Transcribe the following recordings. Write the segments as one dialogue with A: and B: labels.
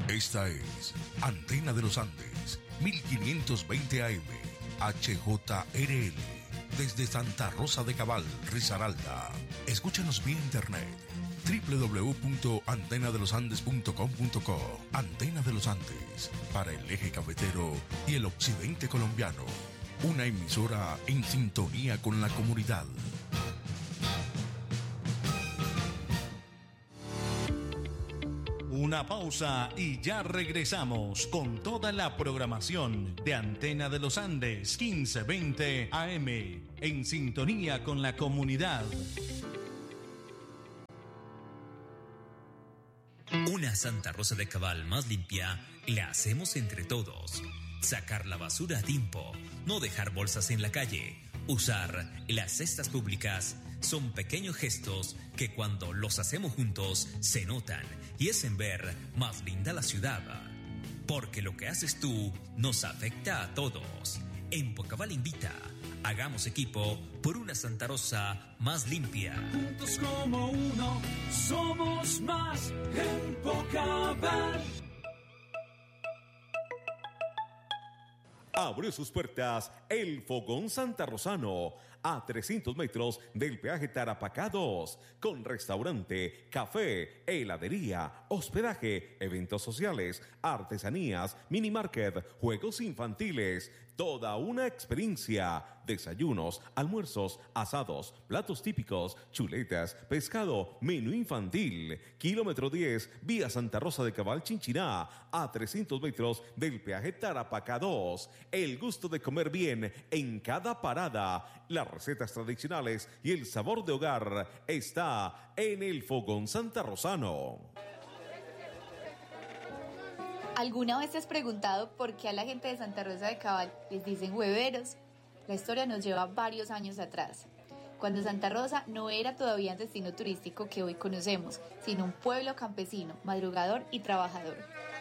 A: Esta es Antena de los Andes, 1520 AM, HJRL, desde Santa Rosa de Cabal, Risaralda. Escúchanos vía internet, www.antenadelosandes.com.co. Antena de los Andes, para el eje cafetero y el occidente colombiano. Una emisora en sintonía con la comunidad.
B: Una pausa y ya regresamos con toda la programación de Antena de los Andes 1520 AM, en sintonía con la comunidad.
C: Una Santa Rosa de Cabal más limpia la hacemos entre todos. Sacar la basura a tiempo, no dejar bolsas en la calle, usar las cestas públicas son pequeños gestos que cuando los hacemos juntos se notan y hacen ver más linda la ciudad. Porque lo que haces tú nos afecta a todos. Empocabal invita. Hagamos equipo por una Santa Rosa más limpia.
D: Juntos como uno, somos más Empocabal.
E: Abrió sus puertas el Fogón Santarrosano, a 300 metros del peaje Tarapacá 2, con restaurante, café, heladería, hospedaje, eventos sociales, artesanías, mini market, juegos infantiles, toda una experiencia, desayunos, almuerzos, asados, platos típicos, chuletas, pescado, menú infantil, kilómetro 10, vía Santa Rosa de Cabal, Chinchiná, a 300 metros del peaje Tarapacá 2, el gusto de comer bien en cada parada, las recetas tradicionales y el sabor de hogar está en el Fogón Santarrosano.
F: ¿Alguna vez te has preguntado por qué a la gente de Santa Rosa de Cabal les dicen hueveros? La historia nos lleva varios años atrás, cuando Santa Rosa no era todavía el destino turístico que hoy conocemos, sino un pueblo campesino, madrugador y trabajador.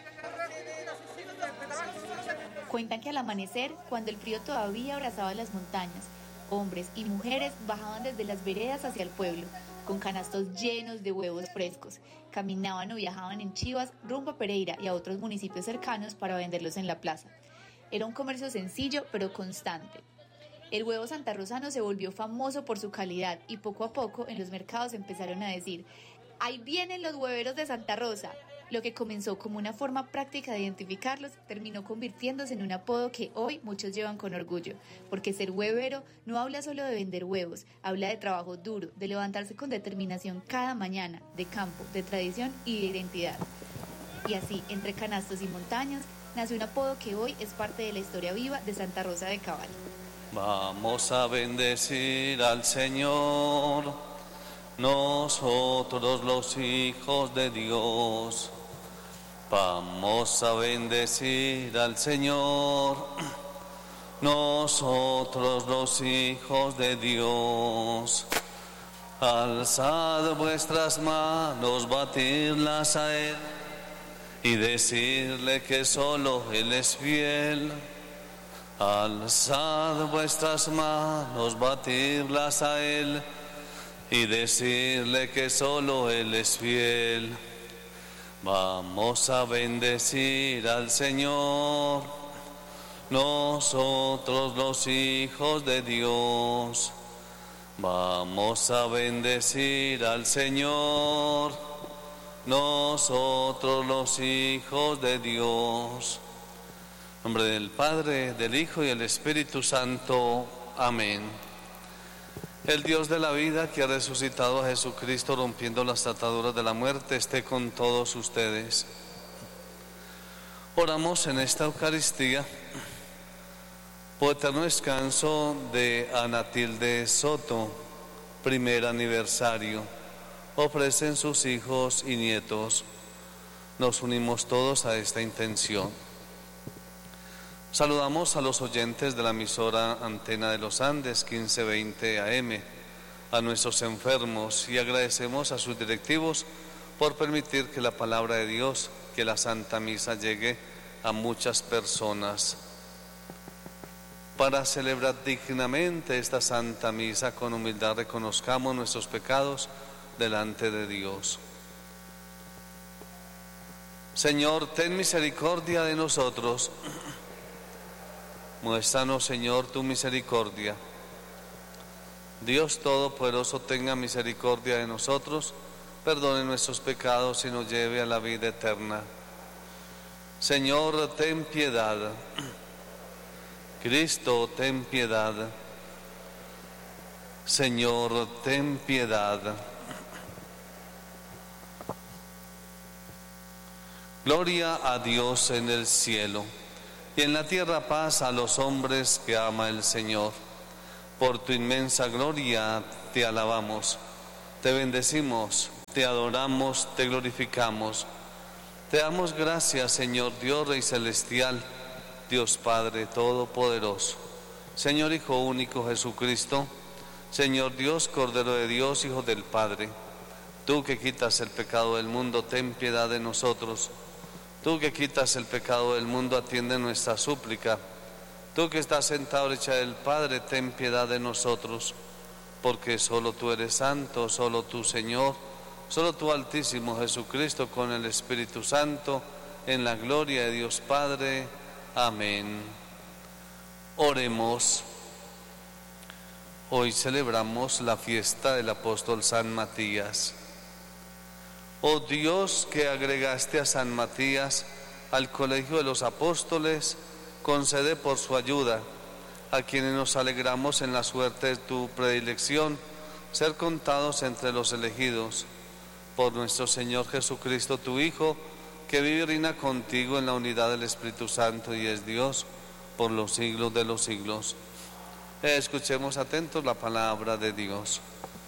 F: Cuentan que al amanecer, cuando el frío todavía abrazaba las montañas, hombres y mujeres bajaban desde las veredas hacia el pueblo, con canastos llenos de huevos frescos. Caminaban o viajaban en chivas rumbo a Pereira y a otros municipios cercanos para venderlos en la plaza. Era un comercio sencillo pero constante. El huevo santarrosano se volvió famoso por su calidad y poco a poco en los mercados empezaron a decir: ¡ahí vienen los hueveros de Santa Rosa! Lo que comenzó como una forma práctica de identificarlos terminó convirtiéndose en un apodo que hoy muchos llevan con orgullo, porque ser huevero no habla solo de vender huevos, habla de trabajo duro, de levantarse con determinación cada mañana, de campo, de tradición y de identidad. Y así, entre canastos y montañas, nace un apodo que hoy es parte de la historia viva de Santa Rosa de Cabal.
G: Vamos a bendecir al Señor, nosotros los hijos de Dios. Vamos a bendecir al Señor, nosotros los hijos de Dios. Alzad vuestras manos, batirlas a Él y decirle que solo Él es fiel. Alzad vuestras manos, batirlas a Él y decirle que solo Él es fiel. Vamos a bendecir al Señor, nosotros los hijos de Dios. Vamos a bendecir al Señor, nosotros los hijos de Dios. En nombre del Padre, del Hijo y del Espíritu Santo. Amén. El Dios de la vida, que ha resucitado a Jesucristo rompiendo las ataduras de la muerte, esté con todos ustedes. Oramos en esta Eucaristía por eterno descanso de Ana Tilde Soto, primer aniversario. Ofrecen sus hijos y nietos. Nos unimos todos a esta intención. Saludamos a los oyentes de la emisora Antena de los Andes 1520 AM, a nuestros enfermos, y agradecemos a sus directivos por permitir que la palabra de Dios, que la Santa Misa llegue a muchas personas. Para celebrar dignamente esta Santa Misa, con humildad reconozcamos nuestros pecados delante de Dios. Señor, ten misericordia de nosotros. Muéstranos, Señor, tu misericordia. Dios Todopoderoso, tenga misericordia de nosotros, perdone nuestros pecados y nos lleve a la vida eterna. Señor, ten piedad. Cristo, ten piedad. Señor, ten piedad. Gloria a Dios en el cielo, y en la tierra paz a los hombres que ama el Señor. Por tu inmensa gloria te alabamos, te bendecimos, te adoramos, te glorificamos. Te damos gracias, Señor Dios Rey Celestial, Dios Padre Todopoderoso, Señor Hijo único Jesucristo, Señor Dios, Cordero de Dios, Hijo del Padre. Tú que quitas el pecado del mundo, ten piedad de nosotros. Tú que quitas el pecado del mundo, atiende nuestra súplica. Tú que estás sentado a la derecha del Padre, ten piedad de nosotros, porque solo tú eres santo, solo tú, Señor, solo tú, Altísimo Jesucristo, con el Espíritu Santo, en la gloria de Dios Padre. Amén. Oremos. Hoy celebramos la fiesta del apóstol San Matías. Oh Dios, que agregaste a San Matías al colegio de los apóstoles, concede por su ayuda a quienes nos alegramos en la suerte de tu predilección, ser contados entre los elegidos. Por nuestro Señor Jesucristo, tu Hijo, que vive y reina contigo en la unidad del Espíritu Santo y es Dios por los siglos de los siglos. Escuchemos atentos la palabra de Dios.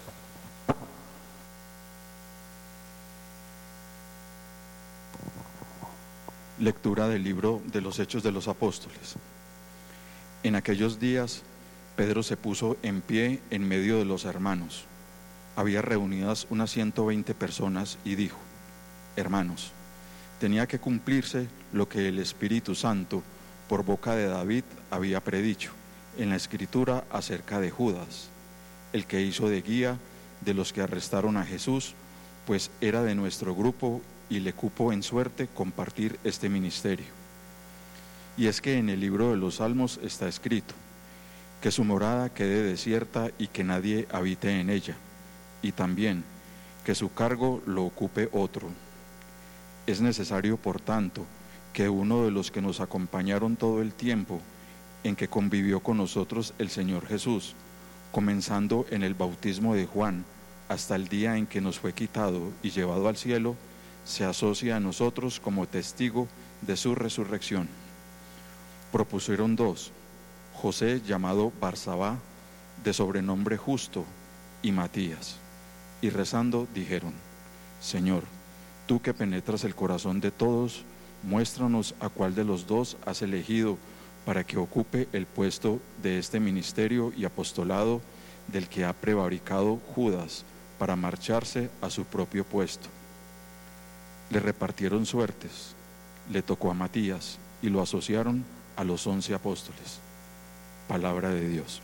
H: Lectura del libro de los Hechos de los Apóstoles. En aquellos días, Pedro se puso en pie en medio de los hermanos. Había reunidas unas 120 personas y dijo: Hermanos, tenía que cumplirse lo que el Espíritu Santo, por boca de David, había predicho en la Escritura acerca de Judas, el que hizo de guía de los que arrestaron a Jesús, pues era de nuestro grupo y le cupo en suerte compartir este ministerio. Y es que en el libro de los Salmos está escrito: que su morada quede desierta y que nadie habite en ella, y también que su cargo lo ocupe otro. Es necesario, por tanto, que uno de los que nos acompañaron todo el tiempo en que convivió con nosotros el Señor Jesús, comenzando en el bautismo de Juan hasta el día en que nos fue quitado y llevado al cielo, se asocia a nosotros como testigo de su resurrección. Propusieron dos: José, llamado Barsabá, de sobrenombre Justo, y Matías, y rezando dijeron: Señor, tú que penetras el corazón de todos, muéstranos a cuál de los dos has elegido para que ocupe el puesto de este ministerio y apostolado del que ha prevaricado Judas para marcharse a su propio puesto. Le repartieron suertes, le tocó a Matías y lo asociaron a los 11 apóstoles. Palabra de Dios.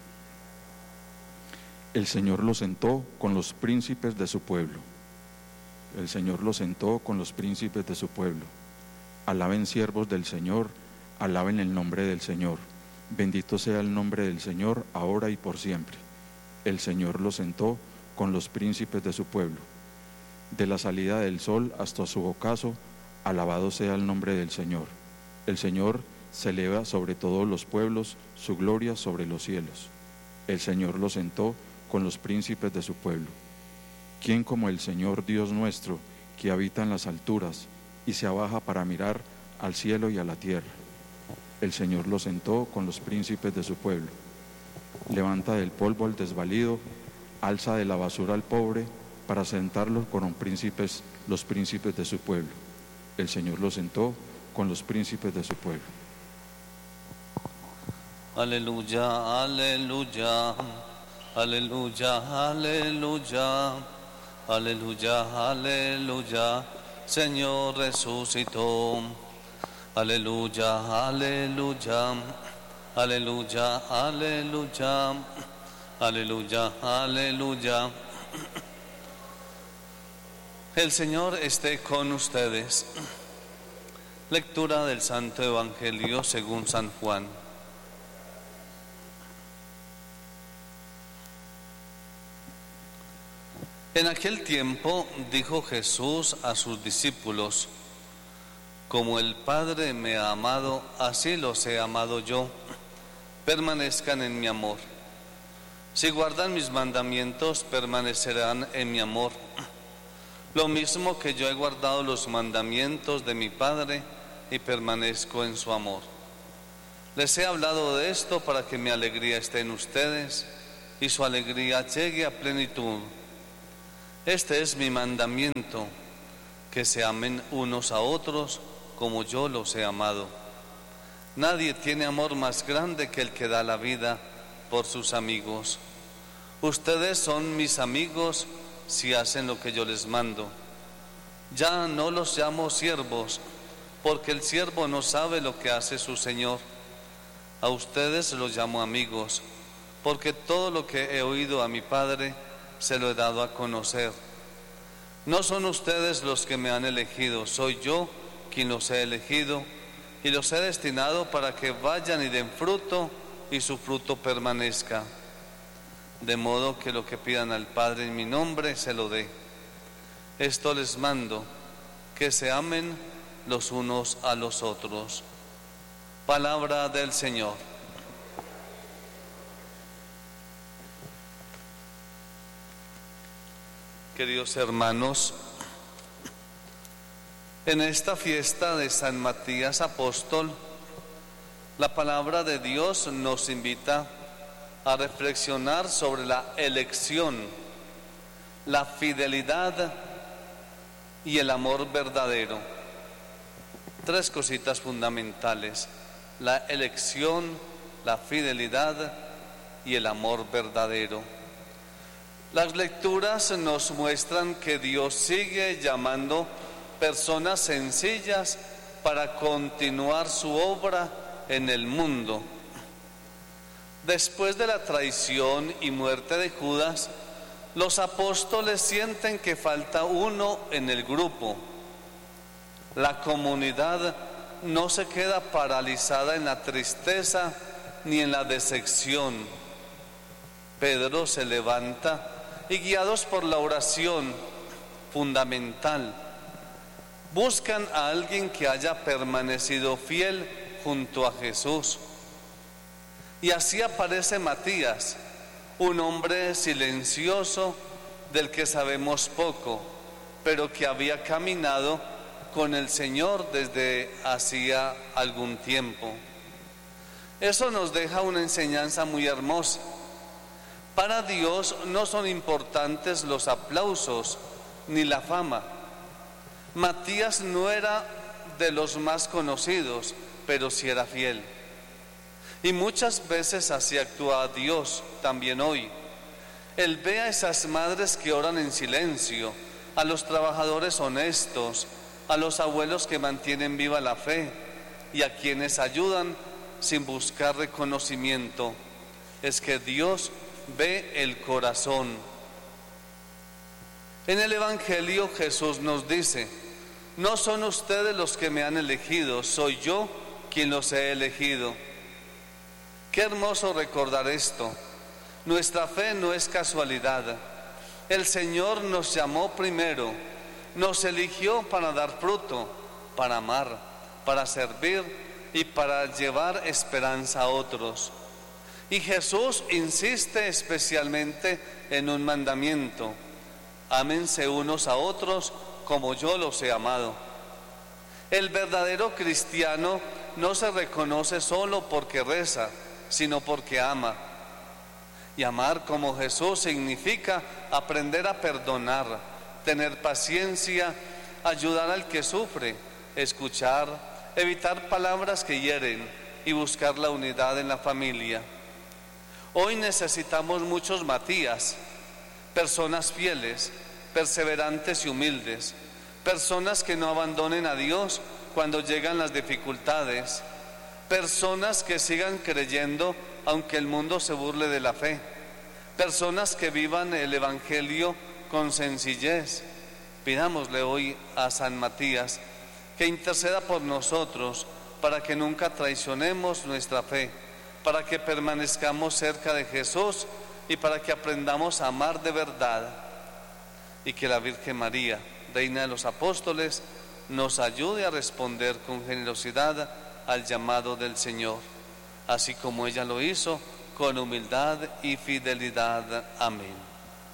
H: El Señor lo sentó con los príncipes de su pueblo. El Señor lo sentó con los príncipes de su pueblo. Alaben siervos del Señor, alaben el nombre del Señor. Bendito sea el nombre del Señor, ahora y por siempre. El Señor lo sentó con los príncipes de su pueblo. De la salida del sol hasta su ocaso, alabado sea el nombre del Señor. El Señor se eleva sobre todos los pueblos, su gloria sobre los cielos. El Señor lo sentó con los príncipes de su pueblo. ¿Quién como el Señor Dios nuestro, que habita en las alturas y se abaja para mirar al cielo y a la tierra? El Señor lo sentó con los príncipes de su pueblo. Levanta del polvo al desvalido, alza de la basura al pobre, para sentarlo con los príncipes de su pueblo. El Señor lo sentó con los príncipes de su pueblo.
G: Aleluya, aleluya, aleluya, aleluya, aleluya, aleluya, Señor resucitó. Aleluya, aleluya, aleluya, aleluya, aleluya, aleluya. El Señor esté con ustedes. Lectura del Santo Evangelio según San Juan. En aquel tiempo dijo Jesús a sus discípulos: como el Padre me ha amado, así los he amado yo. Permanezcan en mi amor. Si guardan mis mandamientos, permanecerán en mi amor. Lo mismo que yo he guardado los mandamientos de mi Padre y permanezco en su amor. Les he hablado de esto para que mi alegría esté en ustedes y su alegría llegue a plenitud. Este es mi mandamiento, que se amen unos a otros como yo los he amado. Nadie tiene amor más grande que el que da la vida por sus amigos. Ustedes son mis amigos si hacen lo que yo les mando. Ya no los llamo siervos, porque el siervo no sabe lo que hace su Señor. A ustedes los llamo amigos, porque todo lo que he oído a mi Padre se lo he dado a conocer. No son ustedes los que me han elegido, soy yo quien los he elegido y los he destinado para que vayan y den fruto y su fruto permanezca. De modo que lo que pidan al Padre en mi nombre se lo dé. Esto les mando, que se amen los unos a los otros. Palabra del Señor. Queridos hermanos, en esta fiesta de San Matías Apóstol, la palabra de Dios nos invita a reflexionar sobre la elección, la fidelidad y el amor verdadero. Tres cositas fundamentales: la elección, la fidelidad y el amor verdadero. Las lecturas nos muestran que Dios sigue llamando personas sencillas para continuar su obra en el mundo. Después de la traición y muerte de Judas, los apóstoles sienten que falta uno en el grupo. La comunidad no se queda paralizada en la tristeza ni en la decepción. Pedro se levanta y, guiados por la oración fundamental, buscan a alguien que haya permanecido fiel junto a Jesús. Y así aparece Matías, un hombre silencioso del que sabemos poco, pero que había caminado con el Señor desde hacía algún tiempo. Eso nos deja una enseñanza muy hermosa. Para Dios no son importantes los aplausos ni la fama. Matías no era de los más conocidos, pero sí era fiel. Y muchas veces así actúa Dios también hoy. Él ve a esas madres que oran en silencio, a los trabajadores honestos, a los abuelos que mantienen viva la fe y a quienes ayudan sin buscar reconocimiento. Es que Dios ve el corazón. En el Evangelio Jesús nos dice: no son ustedes los que me han elegido, soy yo quien los he elegido. Qué hermoso recordar esto. Nuestra fe no es casualidad. El Señor nos llamó primero, nos eligió para dar fruto, para amar, para servir y para llevar esperanza a otros. Y Jesús insiste especialmente en un mandamiento: ámense unos a otros como yo los he amado. El verdadero cristiano no se reconoce solo porque reza, sino porque ama. Y amar como Jesús significa aprender a perdonar, tener paciencia, ayudar al que sufre, escuchar, evitar palabras que hieren y buscar la unidad en la familia. Hoy necesitamos muchos Matías, personas fieles, perseverantes y humildes, personas que no abandonen a Dios cuando llegan las dificultades, personas que sigan creyendo aunque el mundo se burle de la fe, personas que vivan el Evangelio con sencillez. Pidámosle hoy a San Matías que interceda por nosotros para que nunca traicionemos nuestra fe, para que permanezcamos cerca de Jesús y para que aprendamos a amar de verdad. Y que la Virgen María, Reina de los Apóstoles, nos ayude a responder con generosidad al llamado del Señor, así como ella lo hizo con humildad y fidelidad. Amén.